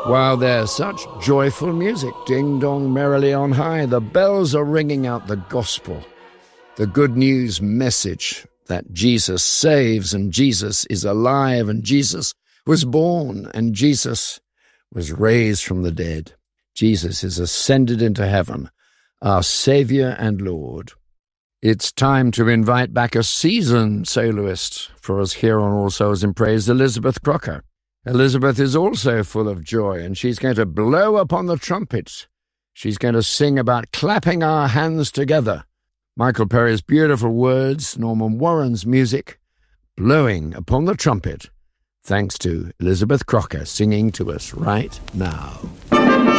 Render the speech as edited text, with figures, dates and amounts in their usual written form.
While there's such joyful music, ding-dong merrily on high, the bells are ringing out the gospel, the good news message that Jesus saves and Jesus is alive and Jesus was born and Jesus was raised from the dead. Jesus is ascended into heaven, our Saviour and Lord. It's time to invite back a seasoned soloist for us here on All Souls in Praise, Elizabeth Crocker. Elizabeth is also full of joy, and she's going to blow upon the trumpets. She's going to sing about clapping our hands together. Michael Perry's beautiful words, Norman Warren's music, blowing upon the trumpet, thanks to Elizabeth Crocker singing to us right now.